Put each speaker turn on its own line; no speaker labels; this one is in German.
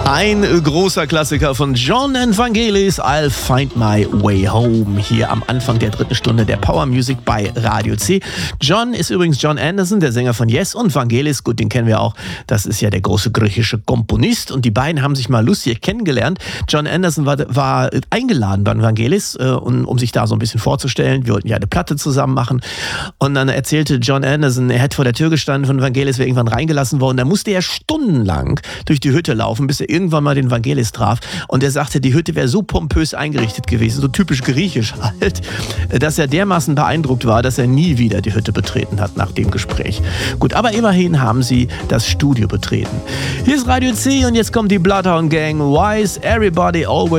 Ein großer Klassiker von John Vangelis, I'll Find My Way Home, hier am Anfang der dritten Stunde der Power Music bei Radio C. John ist übrigens John Anderson, der Sänger von Yes, und Vangelis, gut, den kennen wir auch, das ist ja der große griechische Komponist, und die beiden haben sich mal lustig kennengelernt. John Anderson war eingeladen bei Vangelis, um sich da so ein bisschen vorzustellen. Wir wollten ja eine Platte zusammen machen, und dann erzählte John Anderson, er hätte vor der Tür gestanden von Vangelis, wäre irgendwann reingelassen worden, da musste er stundenlang durch die Hütte laufen, bis er irgendwann mal den Vangelis traf, und er sagte, die Hütte wäre so pompös eingerichtet gewesen, so typisch griechisch halt, dass er dermaßen beeindruckt war, dass er nie wieder die Hütte betreten hat nach dem Gespräch. Gut, aber immerhin haben sie das Studio betreten. Hier ist Radio C und jetzt kommt die Bloodhound Gang. Why is everybody always